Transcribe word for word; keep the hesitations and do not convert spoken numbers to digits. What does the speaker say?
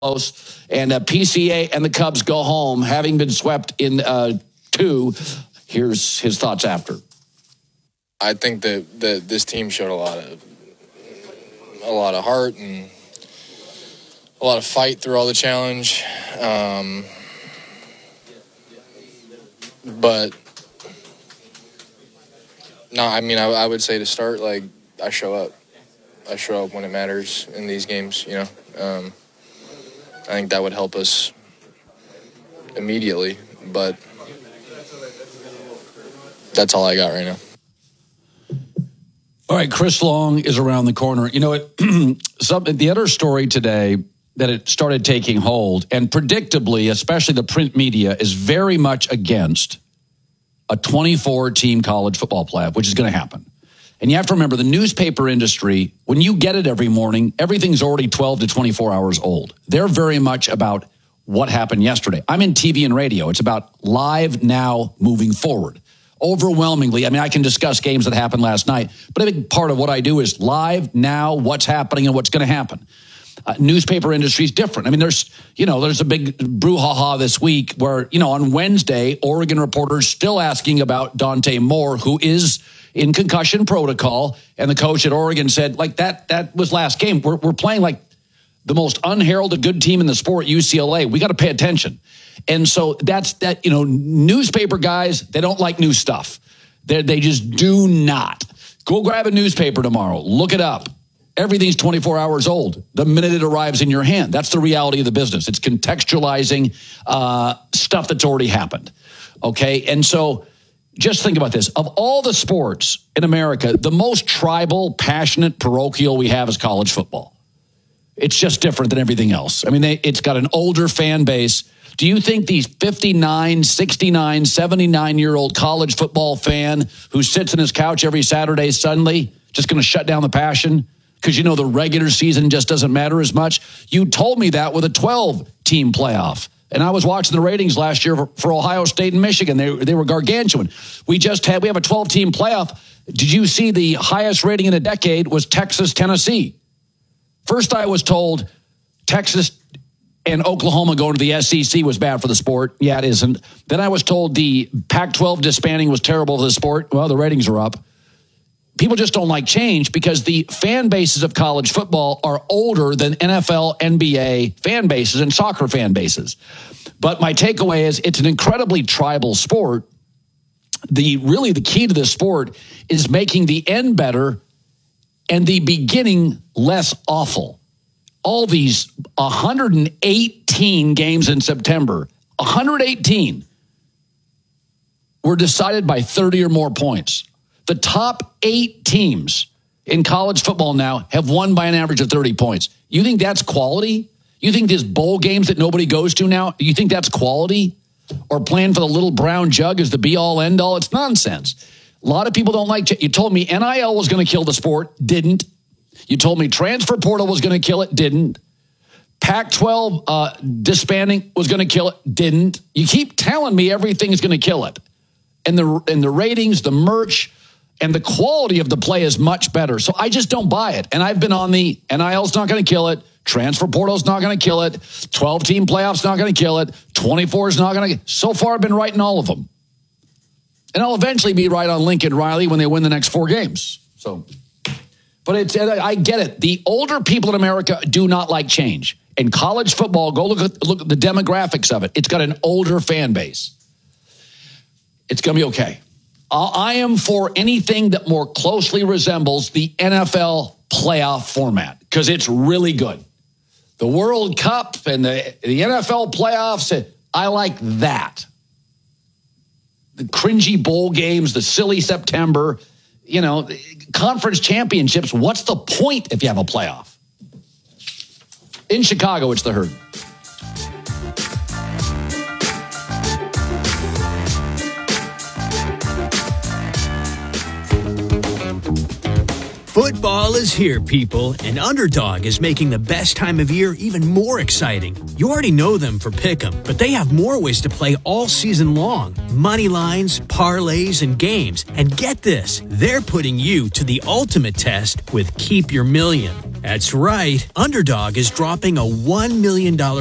close, and uh, P C A and the Cubs go home, having been swept in uh, two. Here's his thoughts after. I think that, that this team showed a lot of a lot of heart and a lot of fight through all the challenge. Um, but no, I mean, I, I would say to start, like, I show up. I show up when it matters in these games, you know. Um, I think that would help us immediately, but that's all I got right now. All right, Chris Long is around the corner. You know what? Some, the other story today that it started taking hold, and predictably, especially the print media, is very much against a twenty-four team college football playoff, which is going to happen. And you have to remember, the newspaper industry, when you get it every morning, everything's already twelve to twenty-four hours old. They're very much about what happened yesterday. I'm in T V and radio. It's about live now, moving forward. Overwhelmingly, I mean, I can discuss games that happened last night, but a big part of what I do is live now, what's happening and what's going to happen. Uh, newspaper industry is different. I mean, there's, you know, there's a big brouhaha this week where, you know, on Wednesday, Oregon reporters still asking about Dante Moore, who is in concussion protocol. And the coach at Oregon said, like, that, that was last game. We're, we're playing like the most unheralded good team in the sport, U C L A. We got to pay attention. And so that's that, you know, newspaper guys, they don't like new stuff. They they just do not. Go grab a newspaper tomorrow. Look it up. Everything's twenty-four hours old the minute it arrives in your hand. That's the reality of the business. It's contextualizing uh, stuff that's already happened. Okay. And so just think about this. Of all the sports in America, the most tribal, passionate, parochial we have is college football. It's just different than everything else. I mean, they, it's got an older fan base. Do you think these fifty-nine, sixty-nine, seventy-nine-year-old college football fan who sits on his couch every Saturday suddenly just going to shut down the passion because, you know, the regular season just doesn't matter as much? You told me that with a twelve-team playoff. And I was watching the ratings last year for, for Ohio State and Michigan. They, they were gargantuan. We just had, we have a twelve-team playoff. Did you see the highest rating in a decade was Texas, Tennessee? First, I was told Texas and Oklahoma going to the S E C was bad for the sport. Yeah, it isn't. Then I was told the Pac twelve disbanding was terrible for the sport. Well, the ratings are up. People just don't like change because the fan bases of college football are older than N F L, N B A fan bases and soccer fan bases. But my takeaway is it's an incredibly tribal sport. The really the key to this sport is making the end better and the beginning less awful. All these one hundred eighteen games in September, one hundred eighteen, were decided by thirty or more points. The top eight teams in college football now have won by an average of thirty points. You think that's quality? You think these bowl games that nobody goes to now, you think that's quality? Or playing for the little brown jug is the be-all, end-all? It's nonsense. A lot of people don't like, you told me N I L was going to kill the sport, didn't. You told me transfer portal was going to kill it, didn't. Pac twelve uh, disbanding was going to kill it, didn't. You keep telling me everything is going to kill it. And the and the ratings, the merch, and the quality of the play is much better. So I just don't buy it. And I've been on the N I L's not going to kill it. Transfer portal's not going to kill it. twelve-team playoffs not going to kill it. twenty-four is not going to. So far, I've been right in all of them. And I'll eventually be right on Lincoln Riley when they win the next four games. So, but it's I get it. The older people in America do not like change. And college football, go look at, look at the demographics of it. It's got an older fan base. It's going to be okay. I am for anything that more closely resembles the N F L playoff format because it's really good. The World Cup and the, the N F L playoffs, I like that. The cringy bowl games, the silly September, you know, conference championships. What's the point if you have a playoff? In Chicago, it's the Herd. Football is here, people, and Underdog is making the best time of year even more exciting. You already know them for Pick'em, but they have more ways to play all season long. Money lines, parlays, and games. And get this, they're putting you to the ultimate test with Keep Your Million. That's right. Underdog is dropping a one million dollars